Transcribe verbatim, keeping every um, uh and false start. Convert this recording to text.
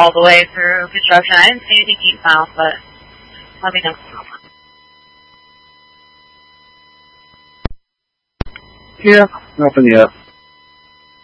all the way through construction. I didn't see anything eastbound, but let me know. Yeah, nothing yet.